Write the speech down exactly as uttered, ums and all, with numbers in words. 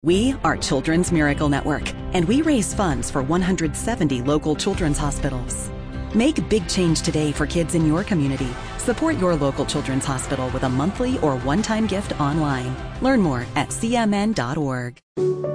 We are Children's Miracle Network, and we raise funds for one hundred seventy local children's hospitals. Make big change today for kids in your community. Support your local children's hospital with a monthly or one-time gift online. Learn more at c m n dot org.